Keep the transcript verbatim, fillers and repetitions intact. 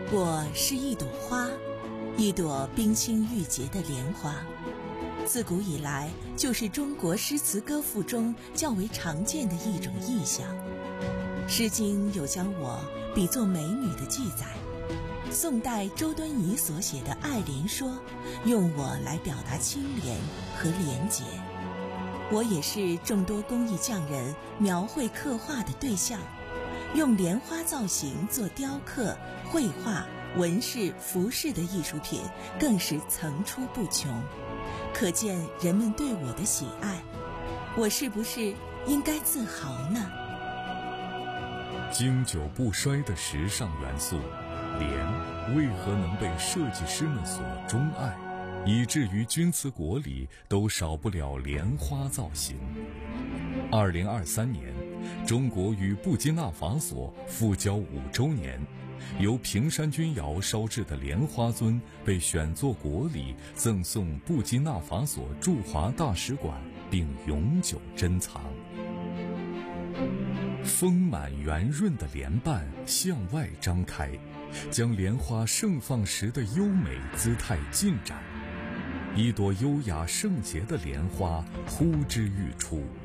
我是一朵花，一朵冰清玉洁的莲花，自古以来就是中国诗词歌赋中较为常见的一种意象。诗经有将我比作美女的记载，宋代周敦颐所写的《爱莲说》用我来表达清廉和廉洁。我也是众多工艺匠人描绘刻画的对象，用莲花造型做雕刻、绘画、纹饰、服饰的艺术品更是层出不穷，可见人们对我的喜爱。我是不是应该自豪呢？ 经久不衰的时尚元素，莲为何能被设计师们所钟爱，以至于军词国里都少不了莲花造型？二零二三年，中国与布基纳法索复交五周年，由平山君窑烧制的莲花尊被选作国礼，赠送布基纳法索驻华大使馆，并永久珍藏。丰满圆润的莲瓣向外张开，将莲花盛放时的优美姿态尽展。一朵优雅圣洁的莲花呼之欲出，